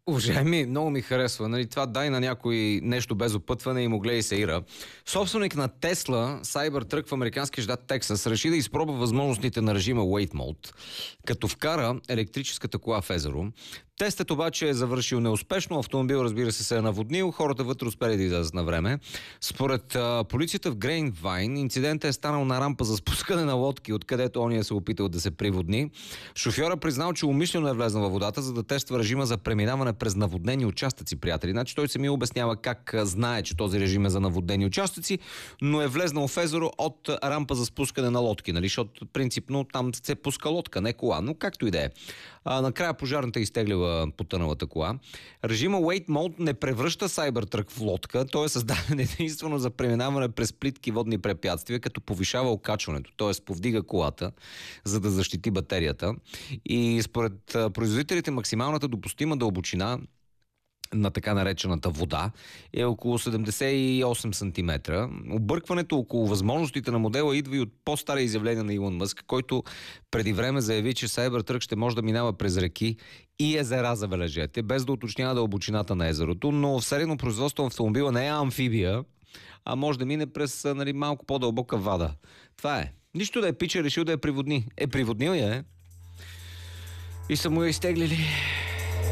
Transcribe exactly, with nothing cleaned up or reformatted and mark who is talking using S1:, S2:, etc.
S1: Уважаеми, много ми харесва. Нали, това дай на някой нещо без опътване и му гледай се ира. Собственик на Тесла, Cybertruck в американския щат Тексас, реши да изпробва възможностите на режима Wait Mode, като вкара електрическата кола в езеро. Тестът обаче е завършил неуспешно, автомобил, разбира се, се е наводнил, хората вътре успели да излязат на време. Според а, полицията в Грейнвайн, инцидентът е станал на рампа за спускане на лодки, откъдето ония се опитал да се приводни. Шофьора признал, че умишлено е влезнал във водата, за да тества режима за преминаване през наводнени участъци, приятели. Значи той се ми обяснява как знае, че този режим е за наводнени участъци, но е влезнал в езеро от рампа за спускане на лодки, нали? Защото принципно там се пуска лодка, не кола, но както и да е. А, накрая пожарната изтеглила потъналата кола. Режима Wait Mode не превръща Cybertruck в лодка, той е създаден единствено за преминаване през плитки водни препятствия, като повишава окачването, т.е. повдига колата, за да защити батерията. И според производителите максималната допустима дълбочина на така наречената вода е около седемдесет и осем сантиметра. Объркването около възможностите на модела идва и от по-стари изявления на Илон Мъск, който преди време заяви, че Cybertruck ще може да минава през реки и езера, забележете, без да уточнява дълбочината на езерото, но в серийно производство автомобила не е амфибия, а може да мине през, нали, малко по-дълбока вада. Това е. Нищо да е пича решил да я приводни. Е, приводнил я е. И са му я изтеглили.